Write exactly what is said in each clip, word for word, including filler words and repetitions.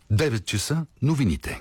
девет часа новините.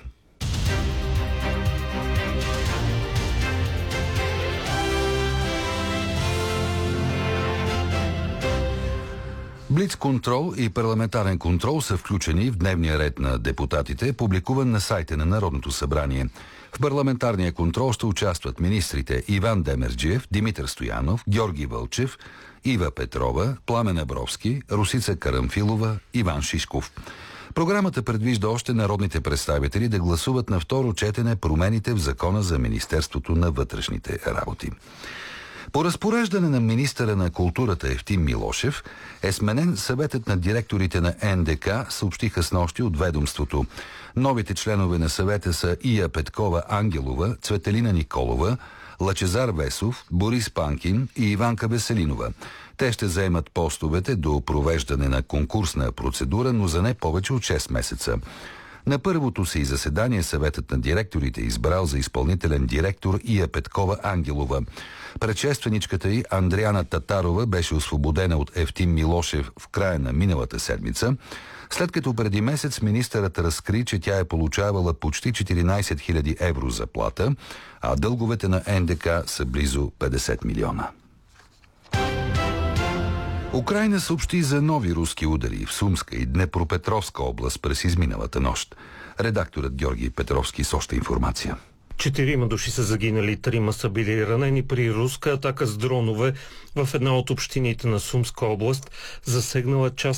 Блицконтрол и парламентарен контрол са включени в дневния ред на депутатите, публикуван на сайта на Народното събрание. В парламентарния контрол ще участват министрите Иван Демерджиев, Димитър Стоянов, Георги Вълчев, Ива Петрова, Пламен Абровски, Росица Карамфилова, Иван Шишков. Програмата предвижда още народните представители да гласуват на второ четене промените в Закона за Министерството на вътрешните работи. По разпореждане на министъра на културата Евтим Милошев е сменен съветът на директорите на Н Д К, съобщиха снощи от ведомството. Новите членове на съвета са Ия Петкова-Ангелова, Цветелина Николова, Лъчезар Весов, Борис Панкин и Иванка Веселинова. Те ще заемат постовете до провеждане на конкурсна процедура, но за не повече от шест месеца. На първото си заседание съветът на директорите е избрал за изпълнителен директор Ия Петкова-Ангелова. Предшественичката й Андриана Татарова беше освободена от Евтим Милошев в края на миналата седмица, след като преди месец министърът разкри, че тя е получавала почти четиринайсет хиляди евро заплата, а дълговете на Н Д К са близо петдесет милиона. Украйна съобщи за нови руски удари в Сумска и Днепропетровска област през изминалата нощ. Редакторът Георги Петровски с още информация. Четирима души са загинали, трима са били ранени при руска атака с дронове в една от общините на Сумска област, засегнала част